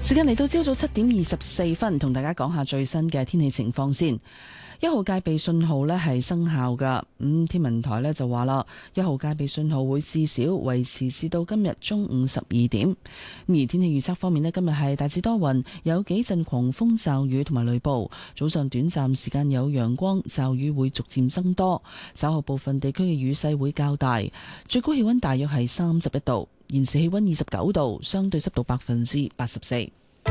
時間嚟到朝早7:24，同大家講下最新嘅天氣情況先。1號戒備信號呢係生效噶，天文台呢就話啦，1號戒備信號會至少維持至到今日中午12點。而天氣預測方面呢，今日係大致多雲，有幾陣狂風驟雨同埋雷暴，早上短暫時間有陽光，驟雨會逐漸增多，稍後部分地區嘅雨勢會較大，最高氣溫大約係31度。現時氣溫29度，相對濕度84%。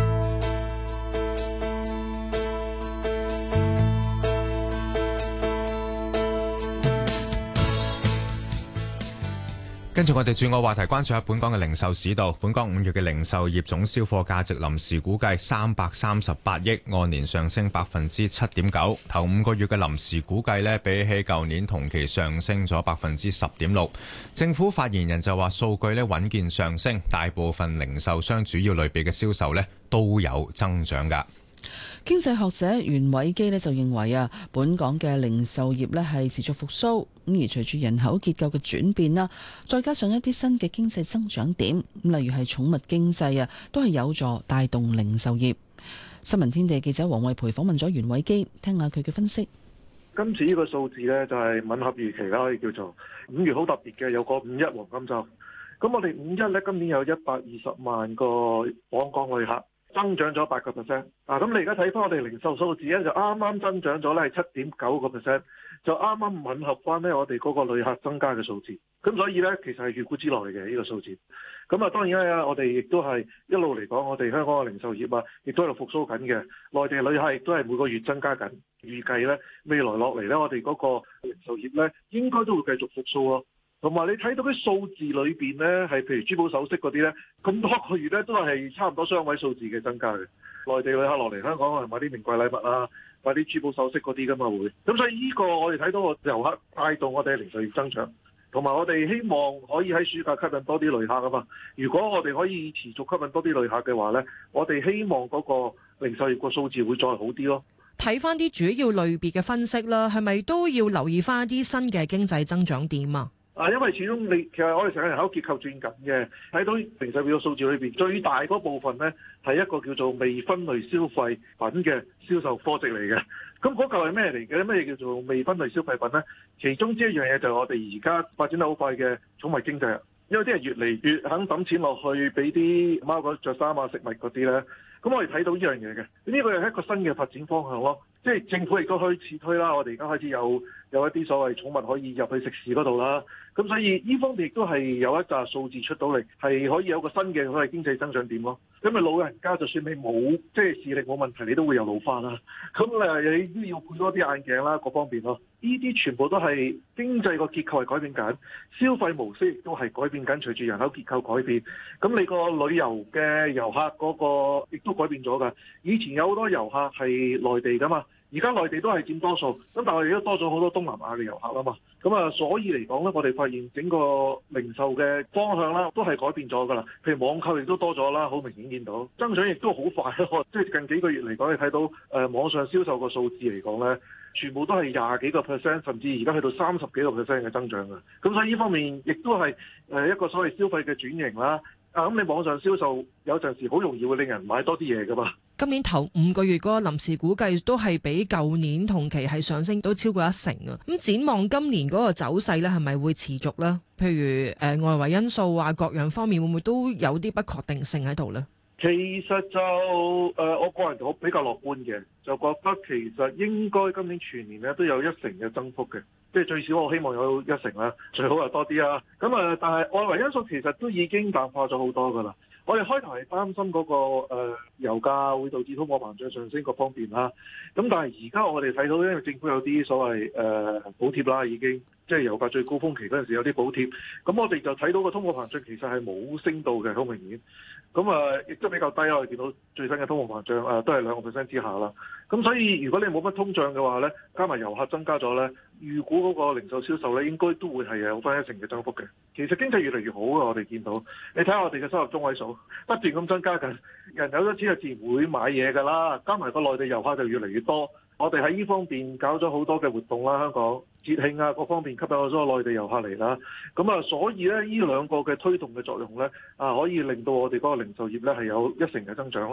跟住我哋轉個話題，關注下本港嘅零售市道。本港5月嘅零售業總銷貨價值臨時估計338億，按年上升7.9%。頭5個月嘅臨時估計呢，比起舊年同期上升咗10.6%。政府發言人就話，數據呢穩健上升，大部分零售商主要類別嘅銷售呢都有增長㗎。 經濟學者袁偉基呢就認為本港嘅零售業呢係持續復甦，而隨住人口結構嘅轉變啦，再加上一啲新嘅經濟增長點，例如係寵物經濟都係有助帶動零售業。新聞天地記者黃慧培訪問咗袁偉基，聽下佢嘅分析。 今次呢個數字呢，就係吻合預期啦，可以叫做5月好特別嘅，有個5·1黃金週。咁我哋5·1呢，今年有120萬個訪港旅客。增長咗8%，咁你而家睇翻我哋零售數字咧，就啱啱增長咗咧係7.9%，就啱啱吻合翻咧我哋嗰個旅客增加嘅數字。咁所以咧，其實係預估之內嘅呢個數字。咁當然咧，我哋亦都係一路嚟講，我哋香港嘅零售業亦都喺度復甦緊嘅。內地旅客亦都係每個月增加緊，預計咧未來落嚟咧，我哋嗰個零售業咧應該都會繼續復甦咯。同埋你睇到啲數字裏邊咧，係譬如珠寶首飾嗰啲咧，咁多個月咧都係差唔多雙位數字嘅增加嘅。內地旅客落嚟香港係買啲名貴禮物啊，買啲珠寶首飾嗰啲噶嘛會。咁所以呢個我哋睇到個遊客帶動我哋嘅零售業增長，同埋我哋希望可以喺暑假吸引多啲旅客啊嘛。如果我哋可以持續吸引多啲旅客嘅話咧，我哋希望嗰個零售業個數字會再好啲咯。 睇翻啲主要類別嘅分析啦，係咪都要留意翻一啲新嘅經濟增長點啊？ 因為始終其實我哋成個人口結構轉緊嘅，睇到零售業嘅數字裏邊最大嗰部分呢，係一個叫做未分類消費品嘅銷售科值嚟嘅。咁嗰嚿係咩嚟嘅？咩叫做未分類消費品呢？其中之一樣嘢就係我哋而家發展得好快嘅寵物經濟，因為啲人越嚟越肯抌錢落去俾啲貓狗着衫啊、食物嗰啲呢。咁我哋睇到呢樣嘢嘅，呢個係一個新嘅發展方向咯。即係政府亦都開始推啦，我哋而家開始有一啲所謂寵物可以入去食肆嗰度啦。咁所以呢方面亦都係有一紮數字出到嚟，係可以有個新嘅所謂經濟增長點咯。咁啊老人家就算你冇即係視力冇問題，你都會有老花啦。咁你都要配多啲眼鏡啦，各方面咯。呢啲全部都係經濟個結構係改變緊，消費模式亦都係改變緊，隨住人口結構改變。咁你個旅遊嘅遊客嗰個亦都改變咗㗎。以前有好多遊客係內地㗎嘛。而家內地都係佔多數，咁但係我哋都多咗好多東南亞嘅遊客啦嘛，咁所以嚟講咧，我哋發現整個零售嘅方向啦，都係改變咗噶啦。譬如網購亦都多咗啦，好明顯見到增長亦都好快咯。即係近幾個月嚟講，你睇到網上銷售個數字嚟講咧，全部都係20幾個%，甚至而家去到30幾個%嘅增長嘅。咁所以呢方面亦都係一個所謂消費嘅轉型啦。咁你網上銷售有陣時好容易會令人買多啲嘢噶嘛。 今年頭5個月嗰個臨時估計都係比舊年同期係上升到超過1成啊！咁展望今年嗰個走勢咧，係咪會持續咧？譬如外圍因素啊，各樣方面會唔會都有啲不確定性喺度咧？ 其實就我個人比較樂觀嘅，就覺得其實應該今年全年咧都有1成嘅增幅嘅，即係最少我希望有1成啦，最好又多啲啦。咁但係外圍因素其實都已經淡化咗好多噶啦。我哋開頭係擔心嗰個油價會導致通貨膨脹上升各方面啦，咁但係而家我哋睇到，因為政府有啲所謂補貼啦，已經即係油價最高峰期嗰陣時有啲補貼，咁我哋就睇到個通貨膨脹其實係冇升到嘅，好明顯。咁亦都比較低啦，我哋見到最新嘅通貨膨脹都係2% 之下啦。咁所以如果你冇乜通脹嘅話咧，加埋遊客增加咗咧，預估嗰個零售銷售咧應該都會係有翻1成嘅增幅嘅。其實經濟越嚟越好嘅，我哋見到。你睇下我哋嘅收入中位數不斷咁增加緊，人有咗錢就自然會買嘢㗎啦。加埋個內地遊客就越嚟越多。我哋喺呢方面搞咗好多嘅活動啦，香港節慶啊各方面吸引咗內地遊客嚟啦。所以咧呢兩個嘅推動嘅作用咧可以令到我哋嗰個零售業咧係有1成嘅增長咯。